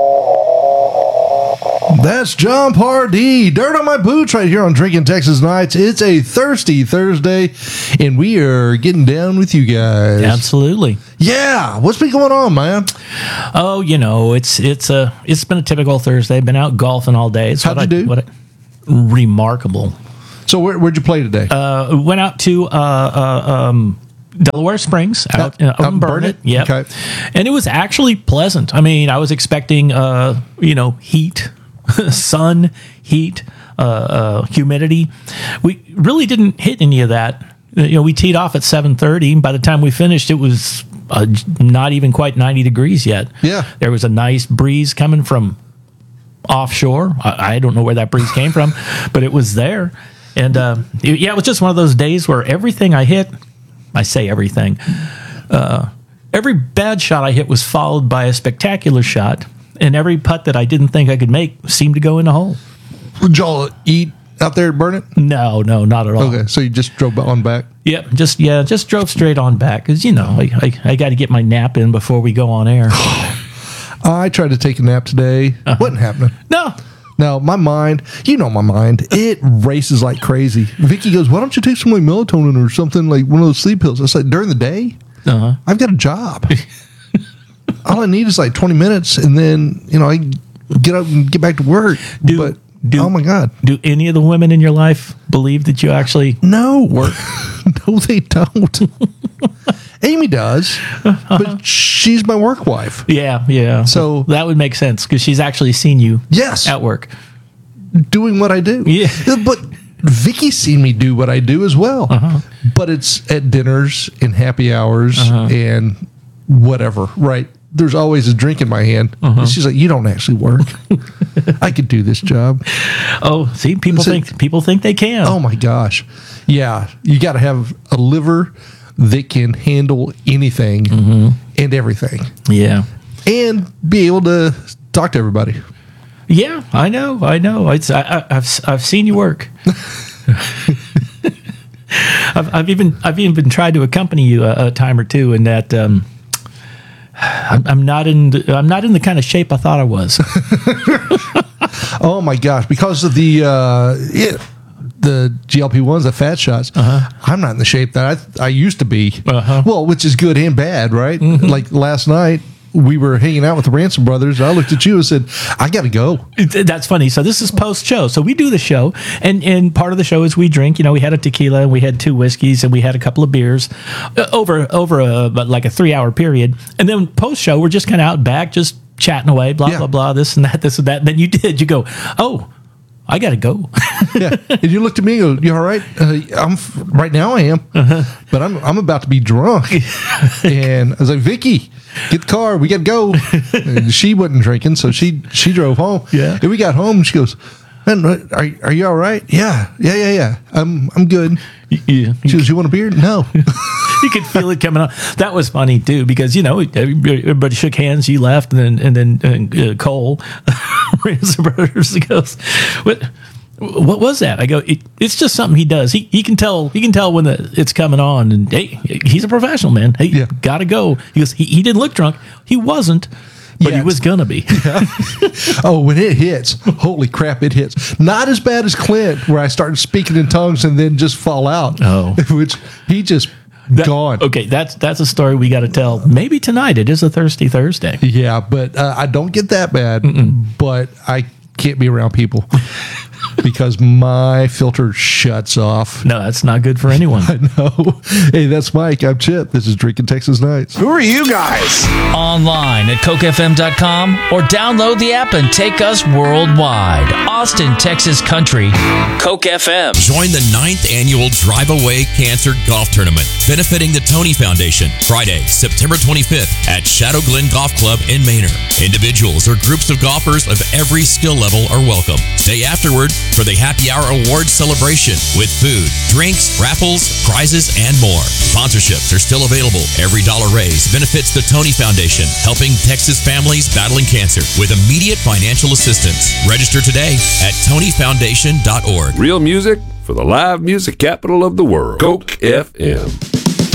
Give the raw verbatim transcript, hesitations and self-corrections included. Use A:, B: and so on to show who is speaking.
A: That's John Pardee. Dirt on My Boots right here on Drinking Texas Nights. It's a thirsty Thursday, and we are getting down with you guys.
B: Absolutely.
A: Yeah. What's been going on, man?
B: Oh, you know, it's it's a it's been a typical Thursday. Been out golfing all day. It's
A: How'd
B: what
A: you
B: I,
A: do?
B: What I, remarkable.
A: So where, where'd you play today?
B: Uh, went out to uh, uh, um, Delaware Springs out,
A: Out-
B: uh,
A: out in
B: Burnett.
A: Burnett?
B: Yep.
A: Okay.
B: And it was actually pleasant. I mean, I was expecting, uh, you know, heat, sun, heat, uh, uh, humidity. We really didn't hit any of that. You know, we teed off at seven thirty. By the time we finished, it was uh, not even quite ninety degrees yet.
A: Yeah.
B: There was a nice breeze coming from offshore. I, I don't know where that breeze came from, but it was there. And uh, it- yeah, it was just one of those days where everything I hit, I say everything, uh, every bad shot I hit was followed by a spectacular shot, and every putt that I didn't think I could make seemed to go in the hole.
A: Did y'all eat out there at Burnett?
B: No, no, not at all.
A: Okay, so you just drove on back?
B: Yep, just yeah, just drove straight on back because you know I, I, I got to get my nap in before we go on air.
A: I tried to take a nap today.
B: Uh-huh.
A: Wasn't happening.
B: No.
A: No, my mind, you know my mind, it races like crazy. Vicky goes, why don't you take some like melatonin or something, like one of those sleep pills? I said, during the day,
B: Uh-huh.
A: I've got a job. All I need is like twenty minutes, and then, you know, I get up and get back to work.
B: Do-
A: but,
B: do-
A: oh my God.
B: Do any of the women in your life believe that you actually
A: No. Work. No, they don't. Amy does, but she's my work wife.
B: Yeah, yeah.
A: So-
B: that would make sense because she's actually seen you
A: Yes.
B: at work.
A: Doing what I do.
B: Yeah.
A: But Vicky's seen me do what I do as well.
B: Uh-huh.
A: But it's at dinners and happy hours
B: Uh-huh.
A: and whatever, right? There's always a drink in my hand.
B: Uh-huh.
A: And she's like, you don't actually work. I could do this job.
B: Oh, see, people
A: So-
B: think people think they can.
A: Oh my gosh. Yeah. You got to have a liver that can handle anything
B: Mm-hmm.
A: and everything
B: Yeah.
A: and be able to talk to everybody.
B: Yeah, I know, I know. It's I, I, I've I've seen you work. I've, I've even I've even been tried to accompany you a, a time or two, and that um, I'm, I'm not in the, I'm not in the kind of shape I thought I was.
A: Oh my gosh, because of the uh, yeah, the G L P ones, the fat shots.
B: Uh-huh.
A: I'm not in the shape that I I used to be.
B: Uh-huh.
A: Well, which is good and bad, right?
B: Mm-hmm.
A: Like last night, we were hanging out with the Ransom brothers. And I looked at you and said, "I got to go."
B: It- That's funny. So this is post show. So we do the show, and and part of the show is we drink. You know, we had a tequila, and we had two whiskeys, and we had a couple of beers uh, over over a but like a three hour period. And then post show, we're just kind of out back, just chatting away, blah
A: Yeah.
B: blah blah, this and that, this and that. And then you did. You go, oh, I got to go.
A: Yeah, and you looked at me and go, "You all right?" Uh, I'm f- right now. I am,
B: Uh-huh.
A: but I'm I'm about to be drunk. And I was like, "Vicky, get the car. We got to go." And she wasn't drinking, so she she drove home.
B: Yeah.
A: and we got home. And she goes, "Man, what- are are you all right?" Yeah, yeah, yeah, yeah. I'm I'm good.
B: Yeah.
A: She goes, "You want a beer?" No.
B: You could feel it coming on. That was funny too, because you know everybody shook hands. You left, and then and then uh, Cole, Ransom Brothers, goes, "What? What was that?" I go, it, "It's just something he does. He he can tell. He can tell when the, it's coming on. And hey, he's a professional, man. Hey,
A: Yeah.
B: gotta go." He goes, "He, he didn't look drunk. He wasn't, but he
A: Yet.
B: was gonna be."
A: Oh, when it hits, holy crap, it hits. Not as bad as Clint, where I started speaking in tongues and then just fall out.
B: Oh.
A: Which he just
B: That-
A: gone.
B: Okay, that's that's a story we got to tell. Maybe tonight. It is a thirsty Thursday.
A: Yeah, but uh, I don't get that bad, but I can't be around people because my filter shuts off.
B: No, that's not good for anyone.
A: No. Hey, that's Mike. I'm Chip. This is Drinking Texas Nights.
C: Who are you guys?
D: Online at coke f m dot com or download the app and take us worldwide. Austin, Texas Country, Coke F M.
E: Join the ninth annual Drive Away Cancer Golf Tournament, benefiting the Tony Foundation, Friday, September twenty-fifth at Shadow Glen Golf Club in Manor. Individuals or groups of golfers of every skill level are welcome. Stay afterward for the Happy Hour Awards celebration with food, drinks, raffles, prizes, and more. Sponsorships are still available. Every dollar raised benefits the Tony Foundation, helping Texas families battling cancer with immediate financial assistance. Register today at tony foundation dot org.
C: Real music for the live music capital of the world. Coke F M.